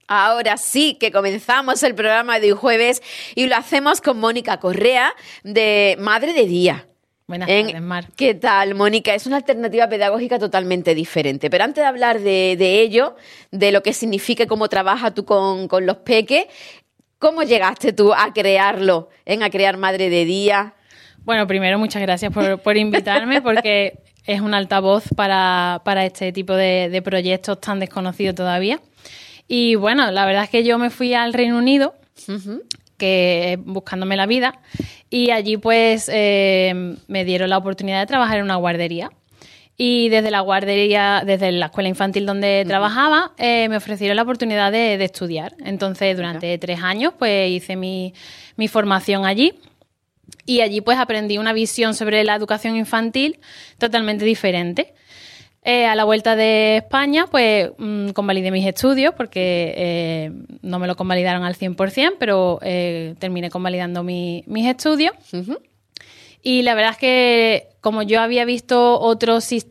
Ahora sí que comenzamos el programa de hoy jueves y lo hacemos con Mónica Correa, de Madre de Día. Buenas tardes, Mar. ¿Qué tal, Mónica? Es una alternativa pedagógica totalmente diferente. Pero antes de hablar de ello, de lo que significa y cómo trabajas tú con los peques, ¿cómo llegaste tú a crearlo, a crear Madre de Día? Bueno, primero muchas gracias por invitarme porque es un altavoz para este tipo de proyectos tan desconocidos todavía. Y bueno, la verdad es que yo me fui al Reino Unido, que buscándome la vida, y allí pues me dieron la oportunidad de trabajar en una guardería. Y desde la guardería, desde la escuela infantil donde trabajaba, me ofrecieron la oportunidad de estudiar. Entonces, durante 3 años, pues hice mi formación allí. Y allí pues aprendí una visión sobre la educación infantil totalmente diferente. A la vuelta de España, pues convalidé mis estudios porque no me lo convalidaron al 100%, pero terminé convalidando mis estudios. Y la verdad es que como yo había visto otros sistemas